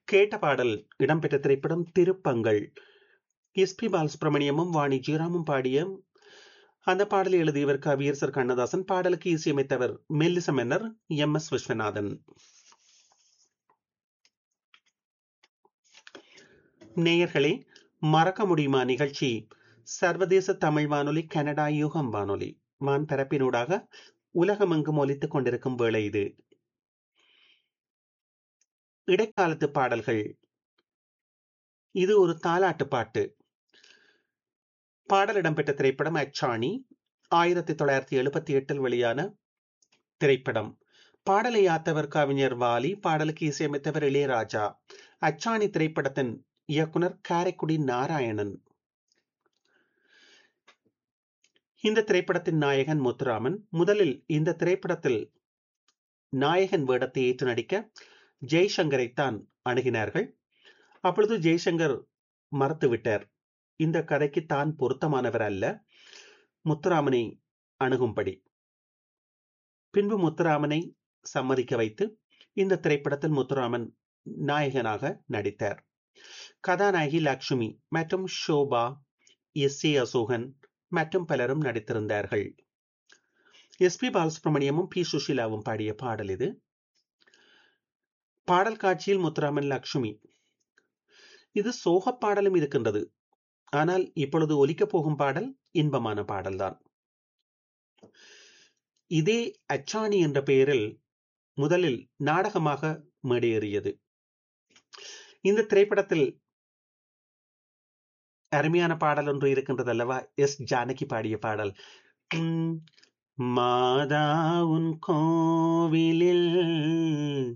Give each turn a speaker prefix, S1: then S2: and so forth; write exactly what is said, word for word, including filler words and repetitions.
S1: கேட்ட பாடல் இடம்பெற்ற திரைப்படம் திருப்பங்கள். எஸ் பி பாலசுப்ரமணியமும் வாணி ஜெயராமும் பாடிய அந்த பாடலை எழுதியவர் கவியரசர் கண்ணதாசன். பாடலுக்கு இசையமைத்தவர் மெல்லிச மன்னர் எம் எஸ் விஸ்வநாதன். நேயர்களே, மறக்க முடியுமா நிகழ்ச்சி சர்வதேச தமிழ் வானொலி, கனடா யுகம் வானொலி வான்பரப்பினூடாக உலகமெங்கும் ஒலித்துக் கொண்டிருக்கும் வேளை இது. இடைக்காலத்து பாடல்கள். இது ஒரு தாலாட்டு பாட்டு. பாடல் இடம்பெற்ற திரைப்படம் அச்சாணி. ஆயிரத்தி தொள்ளாயிரத்தி எழுபத்தி எட்டில் வெளியான திரைப்படம். பாடலை யாத்தவர் கவிஞர் வாலி, பாடலுக்கு இசையமைத்தவர் இளையராஜா. அச்சாணி திரைப்படத்தின் இயக்குனர் காரைக்குடி நாராயணன். இந்த திரைப்படத்தின் நாயகன் முத்துராமன். முதலில் இந்த திரைப்படத்தில் நாயகன் வேடத்தை ஏற்று நடிக்க ஜெய்சங்கரைத்தான் அணுகினார்கள். அப்பொழுது ஜெய்சங்கர் மறுத்துவிட்டார். இந்த கதைக்கு தான் பொருத்தமானவர் அல்ல, முத்துராமனை அணுகும்படி. பின்பு முத்துராமனை சம்மதிக்க வைத்து இந்த திரைப்படத்தில் முத்துராமன் நாயகனாக நடித்தார். கதாநாயகி லக்ஷ்மி மற்றும் ஷோபா, எஸ் ஏ அசோகன் மற்றும் பலரும் நடித்திருந்தார்கள். எஸ் பி பாலசுப்ரமணியமும் பி சுஷிலாவும் பாடிய பாடல் இது. பாடல் காட்சியில் முத்துராமன், லக்ஷ்மி. இது சோக பாடலும் இருக்கின்றது. ஆனால் இப்பொழுது ஒலிக்கப் போகும் பாடல் இன்பமான பாடல்தான். இதே அச்சாணி என்ற பெயரில் முதலில் நாடகமாக மேடையேறியது. இந்த திரைப்படத்தில் அருமையான பாடல் ஒன்று இருக்கின்றது அல்லவா, எஸ் ஜானகி பாடிய பாடல். மாதா உன் கோவிலில்